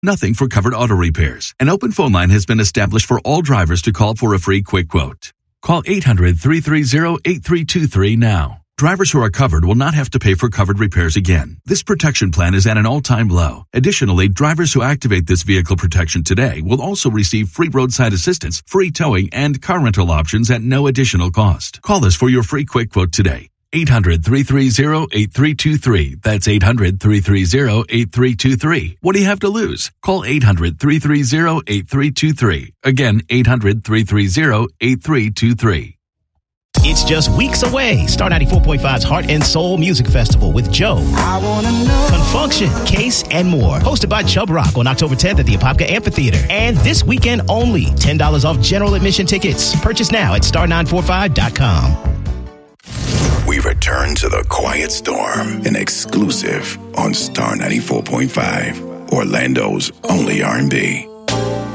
Nothing for covered auto repairs. An open phone line has been established for all drivers to call for a free quick quote. Call 800-330-8323 now. Drivers who are covered will not have to pay for covered repairs again. This protection plan is at an all-time low. Additionally, drivers who activate this vehicle protection today will also receive free roadside assistance, free towing, and car rental options at no additional cost. Call us for your free quick quote today. 800-330-8323. That's 800-330-8323. What do you have to lose? Call 800-330-8323. Again, 800-330-8323. It's just weeks away. Star 94.5's Heart and Soul Music Festival with Joe, Confunction, Case, and more. Hosted by Chubb Rock on October 10th at the Apopka Amphitheater. And this weekend only, $10 off general admission tickets. Purchase now at star945.com. We return to the Quiet Storm, an exclusive on Star 94.5, Orlando's only R&B.